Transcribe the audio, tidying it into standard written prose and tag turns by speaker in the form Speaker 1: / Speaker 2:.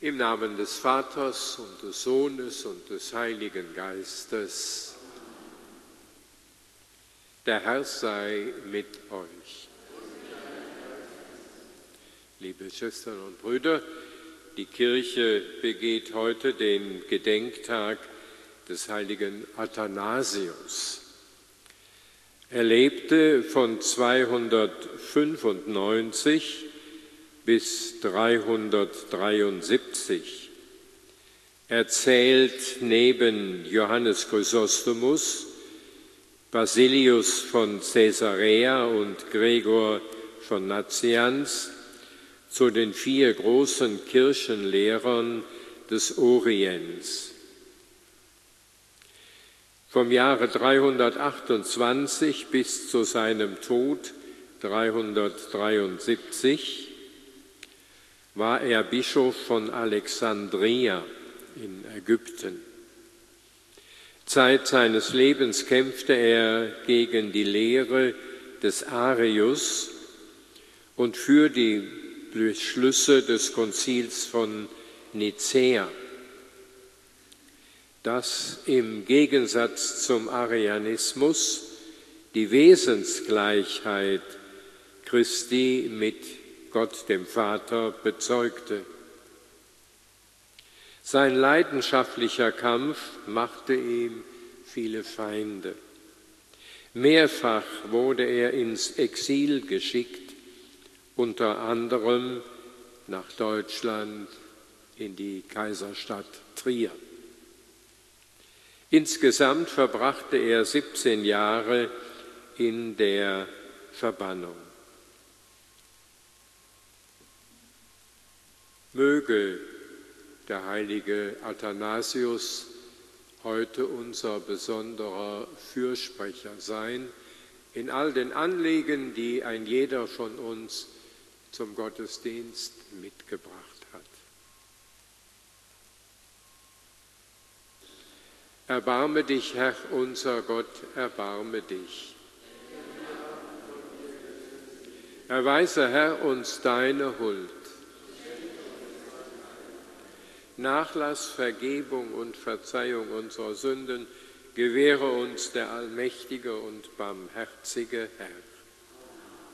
Speaker 1: Im Namen des Vaters und des Sohnes und des Heiligen Geistes. Der Herr sei mit euch. Liebe Schwestern und Brüder, die Kirche begeht heute den Gedenktag des heiligen Athanasius. Er lebte von 295 bis 373. Er zählt neben Johannes Chrysostomus, Basilius von Caesarea und Gregor von Nazianz zu den 4 großen Kirchenlehrern des Orients. Vom Jahre 328 bis zu seinem Tod 373 war er Bischof von Alexandria in Ägypten. Zeit seines Lebens kämpfte er gegen die Lehre des Arius und für die Beschlüsse des Konzils von Nicäa, das im Gegensatz zum Arianismus die Wesensgleichheit Christi mit Gott dem Vater bezeugte. Sein leidenschaftlicher Kampf machte ihm viele Feinde. Mehrfach wurde er ins Exil geschickt, unter anderem nach Deutschland in die Kaiserstadt Trier. Insgesamt verbrachte er 17 Jahre in der Verbannung. Möge der heilige Athanasius heute unser besonderer Fürsprecher sein in all den Anliegen, die ein jeder von uns zum Gottesdienst mitgebracht hat. Erbarme dich, Herr, unser Gott, erbarme dich. Erweise, Herr, uns deine Huld. Nachlass, Vergebung und Verzeihung unserer Sünden gewähre uns der allmächtige und barmherzige Herr.